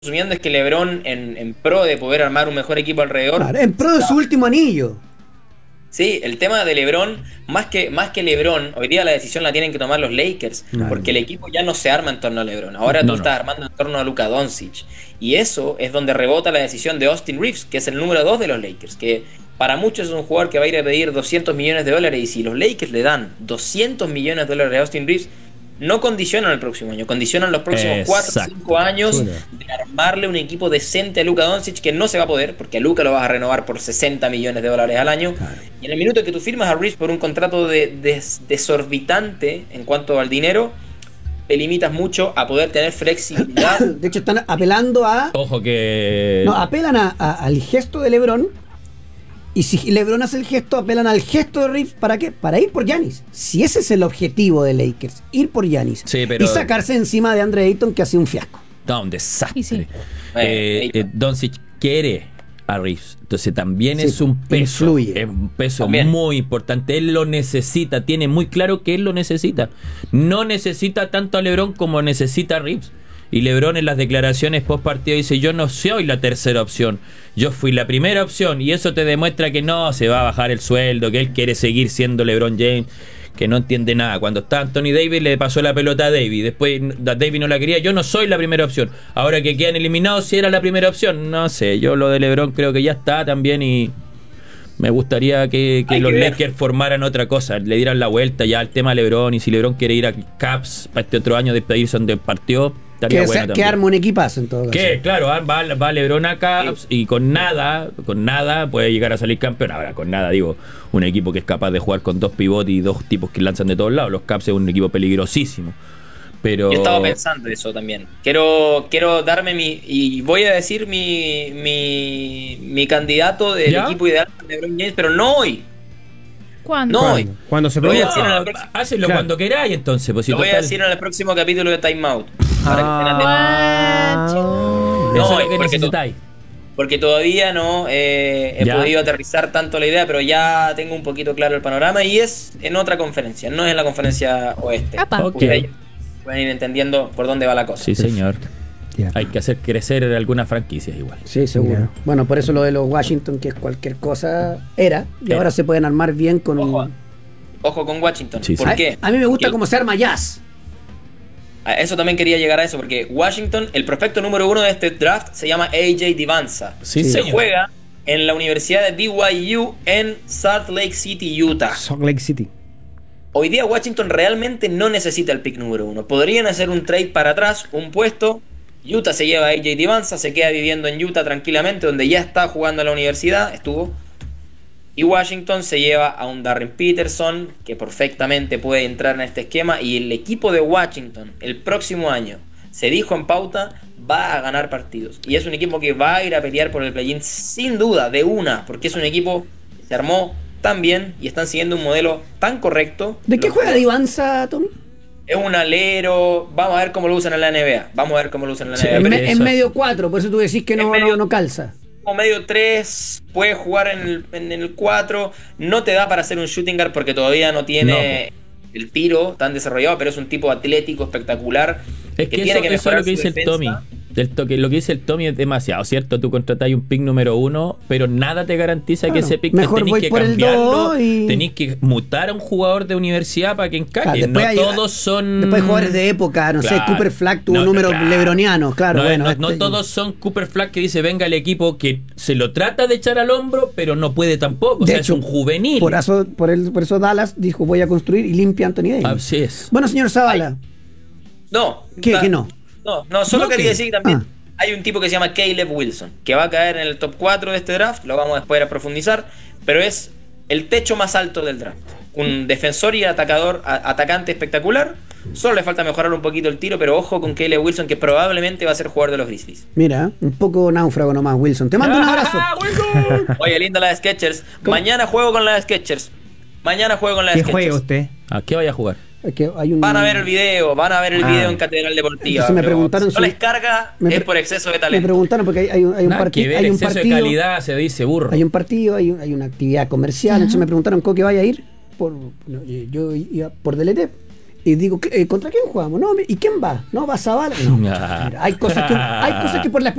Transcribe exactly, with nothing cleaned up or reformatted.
asumiendo es que LeBron, en, en pro de poder armar un mejor equipo alrededor... Claro, en pro de su último anillo. Sí, el tema de LeBron, más que, más que LeBron, hoy día la decisión la tienen que tomar los Lakers, Claro. porque el equipo ya no se arma en torno a LeBron. Ahora No, tú no. estás armando en torno a Luka Doncic. Y eso es donde rebota la decisión de Austin Reeves, que es el número dos de los Lakers, que para muchos es un jugador que va a ir a pedir doscientos millones de dólares, y si los Lakers le dan doscientos millones de dólares a Austin Reeves, no condicionan el próximo año, condicionan los próximos cuatro o Exacto. cinco años Chuta. de armarle un equipo decente a Luka Doncic, que no se va a poder, porque a Luka lo vas a renovar por sesenta millones de dólares al año. Claro. Y en el minuto que tú firmas a Reeves por un contrato de, de- desorbitante en cuanto al dinero, te limitas mucho a poder tener flexibilidad. De hecho, están apelando a. Ojo que... No, apelan a, a- al gesto de LeBron. Y si LeBron hace el gesto, apelan al gesto de Reeves. ¿Para qué? Para ir por Giannis. Si ese es el objetivo de Lakers, ir por Giannis. Sí, pero- Y sacarse encima de Andre Ayton, que ha sido un fiasco. No, un desastre. Y sí. Eh, Eh, eh, Doncic quiere a Reeves. Entonces también Sí, es un peso. influye. Es un peso También. muy importante. Él lo necesita. Tiene muy claro que él lo necesita. No necesita tanto a LeBron como necesita a Reeves. Y LeBron en las declaraciones post partido dice: yo no soy la tercera opción, yo fui la primera opción. Y eso te demuestra que no se va a bajar el sueldo, que él quiere seguir siendo LeBron James, que no entiende nada. Cuando está Anthony Davis le pasó la pelota a Davis, después Davis no la quería. Yo no soy la primera opción. Ahora que quedan eliminados, si era la primera opción, no sé. Yo lo de LeBron creo que ya está también, y me gustaría que, que Hay los que ver. Lakers formaran otra cosa, le dieran la vuelta ya al tema LeBron. Y si LeBron quiere ir a Caps para este otro año, despedirse donde partió, estaría Que, bueno se- que también. arma un equipazo en todo caso. Que claro, va, va- va LeBron a Caps y con nada, con nada puede llegar a salir campeón. Ahora, con nada, digo, un equipo que es capaz de jugar con dos pivotes y dos tipos que lanzan de todos lados. Los Caps es un equipo peligrosísimo. Pero Yo estaba pensando eso también. Quiero, quiero darme mi... Y voy a decir mi, mi, mi candidato del ¿Ya? equipo ideal para LeBron James, pero no hoy. ¿Cuándo? No hoy. Cuando, cuando se Lo voy a produzca. decir en No, la próxima- hácelo Claro. cuando queráis, entonces. Pues, si Lo voy a total- decir en el próximo capítulo de Time Out. Para que estén atentos. Ah, Eso No, es lo que porque necesitáis. Porque todavía no eh, he Ya. podido aterrizar tanto la idea, pero ya tengo un poquito claro el panorama, y es en otra conferencia, no es en la conferencia oeste. Apa. Ok. Ustedes pueden ir entendiendo por dónde va la cosa. Sí, señor. Ya. Hay que hacer crecer algunas franquicias igual. Sí, seguro. Ya. Bueno, por eso lo de los Washington, que es cualquier cosa, era. Y Era. ahora se pueden armar bien con Ojo, un. ojo con Washington. Sí, sí. ¿Por a, qué? a mí me gusta Porque- cómo se arma Jazz. A eso también quería llegar a eso, porque Washington, el prospecto número uno de este draft se llama A J Divanza. Sí, Sí. Se señor. juega en la Universidad de B Y U en Salt Lake City, Utah. Salt Lake City. Hoy día Washington realmente no necesita el pick número uno. Podrían hacer un trade para atrás, un puesto. Utah se lleva a A J Divanza, se queda viviendo en Utah tranquilamente, donde ya está jugando en la universidad, estuvo. Y Washington se lleva a un Darren Peterson, que perfectamente puede entrar en este esquema. Y el equipo de Washington, el próximo año, se dijo en pauta, va a ganar partidos. Y es un equipo que va a ir a pelear por el play-in sin duda, de una, porque es un equipo que se armó tan bien y están siguiendo un modelo tan correcto. ¿De qué Los- juega Divanza, Tommy? Es un alero. Vamos a ver cómo lo usan en la N B A. Vamos a ver cómo lo usan en la Sí, N B A. En, pero me- en eso- medio cuatro, por eso tú decís que En no, medio- no, no calza. Como medio tres, puede jugar en el, en el cuatro. No te da para hacer un shooting guard porque todavía no tiene el tiro tan desarrollado, pero es un tipo atlético, espectacular. Es que, tiene eso, que eso es mejorar lo que su dice el defensa. Tommy. Del toque, lo que dice el Tommy es demasiado, ¿cierto? Tú contratáis un pick número uno, pero nada te garantiza que Claro, ese pick mejor tenéis voy que por el cambiarlo, dos y- tenéis que mutar a un jugador de universidad para que encaje. Claro, no después hay- todos son... Después hay jugadores de época, no sé, Claro. Cooper Flack tuvo No, números claro. lebronianos, claro. No, bueno, no, no este- todos son Cooper Flack que dice venga el equipo, que se lo trata de echar al hombro, pero no puede tampoco. O De sea, hecho, es un juvenil. Por eso, por, el- por eso Dallas dijo voy a construir y limpia a Anthony Davis. Así es. Bueno, señor Zavala, No. ¿Qué- ta- qué no? No, no, solo No, quería ¿qué? decir que también Ah. hay un tipo que se llama Caleb Wilson, que va a caer en el top cuatro de este draft, lo vamos después a profundizar, pero es el techo más alto del draft. Un defensor y atacador, a- atacante espectacular. Solo le falta mejorar un poquito el tiro, pero ojo con Caleb Wilson, que probablemente va a ser jugador de los Grizzlies. mira, un poco náufrago nomás, Wilson. Te mando un abrazo. ¡Ah, Wilson! Oye, linda la de Skechers. Mañana juego con la de Skechers. Mañana juego con la de ¿Qué Skechers. juega usted? ¿A qué vaya a jugar? Es que hay un... Van a ver el video, van a ver el Ah. video en Catedral Deportiva. Entonces me pero preguntaron si no si- les carga, me es pre- por exceso de Me talento. preguntaron porque hay, hay un, hay un Nada parti- que ver, hay un exceso partido, de calidad se dice burro. hay un partido, hay, un- hay una actividad comercial. Entonces me preguntaron, ¿Coque vaya a ir? Por, no, yo iba por D L T. y digo, eh, ¿contra quién jugamos? No, ¿y quién va? No, va Zavala. No, mira, hay cosas que hay cosas que por la